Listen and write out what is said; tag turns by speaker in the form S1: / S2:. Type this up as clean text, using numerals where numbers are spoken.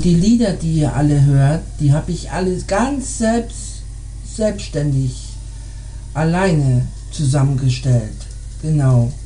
S1: die Lieder, die ihr alle hört, die habe ich alle ganz selbstständig alleine zusammengestellt. Genau.